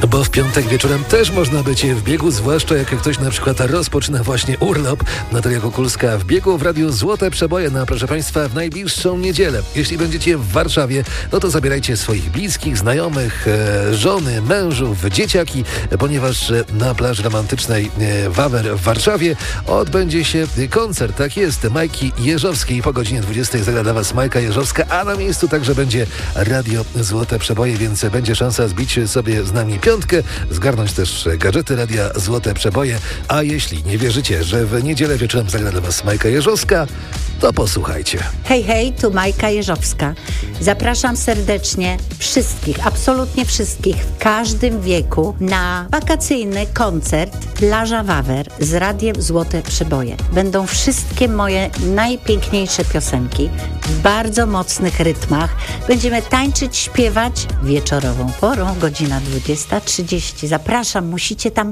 Bo w piątek wieczorem też można być w biegu, zwłaszcza jak ktoś na przykład rozpoczyna właśnie urlop. Natalia Kukulska w biegu w Radiu Złote Przeboje proszę Państwa, w najbliższą niedzielę. Jeśli będziecie w Warszawie, no to zabierajcie swoich bliskich, znajomych, żony, mężów, dzieciaki, ponieważ na plaży romantycznej Wawer w Warszawie odbędzie się koncert. Tak jest, Majki Jeżowskiej. Po godzinie 20 zagra dla Was Majka Jeżowska, a na miejscu także będzie Radio Złote Przeboje, więc będzie szansa zbić sobie z nami piątkę, zgarnąć też gadżety Radia Złote Przeboje. A jeśli nie wierzycie, że w niedzielę wieczorem zagra dla Was Majka Jeżowska, to posłuchajcie. Hej, hej, tu Majka Jeżowska. Zapraszam serdecznie wszystkich, absolutnie wszystkich, w każdym wieku na wakacyjny koncert Plaża Wawer z Radiem Złote Przeboje. Będą wszystkie moje najpiękniejsze piosenki w bardzo mocnych rytmach. Będziemy tańczyć, śpiewać wieczorową porą, godzina 20:30. Zapraszam, musicie tam